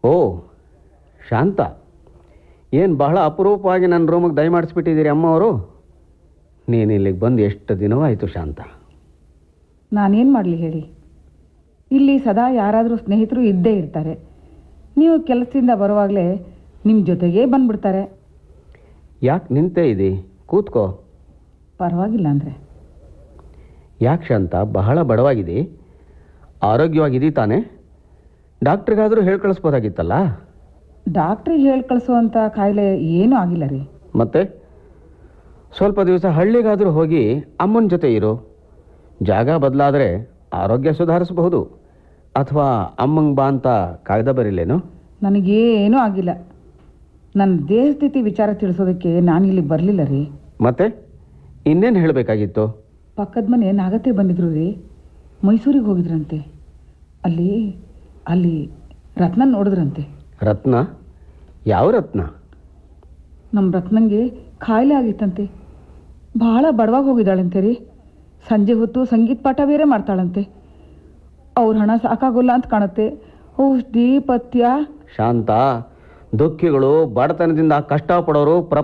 ಓ ಶಾಂತ, ಏನು ಬಹಳ ಅಪರೂಪವಾಗಿ ನನ್ನ ರೂಮಿಗೆ ದಯಮಾಡಿಸ್ಬಿಟ್ಟಿದ್ದೀರಿ ಅಮ್ಮ ಅವರು. ನೀನು ಇಲ್ಲಿಗೆ ಬಂದು ಎಷ್ಟು ದಿನವಾಯಿತು ಶಾಂತ? ನಾನೇನು ಮಾಡಲಿ ಹೇಳಿ, ಇಲ್ಲಿ ಸದಾ ಯಾರಾದರೂ ಸ್ನೇಹಿತರು ಇದ್ದೇ ಇರ್ತಾರೆ. ನೀವು ಕೆಲಸದಿಂದ ಬರುವಾಗಲೇ ನಿಮ್ಮ ಜೊತೆಗೇ ಬಂದ್ಬಿಡ್ತಾರೆ. ಯಾಕೆ ನಿಂತೇ ಇದ್ದೀ? ಕೂತ್ಕೋ. ಪರವಾಗಿಲ್ಲ ಅಂದರೆ. ಯಾಕೆ ಶಾಂತ, ಬಹಳ ಬಡವಾಗಿದ್ದಿ? ಆರೋಗ್ಯವಾಗಿದ್ದೀ ತಾನೇ? ಡಾಕ್ಟ್ರಿಗಾದರೂ ಹೇಳಿ ಕಳಿಸ್ಬೋದಾಗಿತ್ತಲ್ಲ. ಡಾಕ್ಟ್ರಿಗೆ ಹೇಳಿ ಕಳಿಸೋವಂಥ ಕಾಯಿಲೆ ಏನೂ ಆಗಿಲ್ಲ ರೀ. ಮತ್ತೆ ಸ್ವಲ್ಪ ದಿವಸ ಹಳ್ಳಿಗಾದರೂ ಹೋಗಿ ಅಮ್ಮನ ಜೊತೆ ಇರು. ಜಾಗ ಬದಲಾದರೆ ಆರೋಗ್ಯ ಸುಧಾರಿಸಬಹುದು. ಅಥವಾ ಅಮ್ಮಂಗೆ ಬಾ ಅಂತ ಕಾಯ್ದೆ ಬರೀಲೇನು? ನನಗೇನೂ ಆಗಿಲ್ಲ. ನನ್ನ ದೇಹ ಸ್ಥಿತಿ ವಿಚಾರ ತಿಳಿಸೋದಕ್ಕೆ ನಾನು ಇಲ್ಲಿ ಬರಲಿಲ್ಲ ರೀ. ಮತ್ತೆ ಇನ್ನೇನು ಹೇಳಬೇಕಾಗಿತ್ತು? ಪಕ್ಕದ ಮನೆ ನಾಗತ್ತೆ ಬಂದಿದ್ರು ರೀ. ಮೈಸೂರಿಗೆ ಹೋಗಿದ್ರಂತೆ. ಅಲ್ಲಿ ರತ್ನ ನೋಡಿದ್ರಂತೆ. ರತ್ನ? ಯಾವ ರತ್ನ? ನಮ್ಮ ರತ್ನಂಗೆ ಕಾಯಿಲೆ ಆಗಿತ್ತಂತೆ. ಭಾಳ ಬಡವಾಗಿ ಹೋಗಿದ್ದಾಳಂತೆ ರೀ. ಸಂಜೆ ಹೊತ್ತು ಸಂಗೀತ ಪಾಠ ಬೇರೆ ಮಾಡ್ತಾಳಂತೆ. ಅವ್ರ ಹಣ ಸಾಕಾಗೋಲ್ಲ ಅಂತ ಕಾಣುತ್ತೆ. ಔಷಧಿ ಪಥ್ಯ. ಶಾಂತ, ದುಃಖಿಗಳು, ಬಡತನದಿಂದ ಕಷ್ಟಪಡೋರು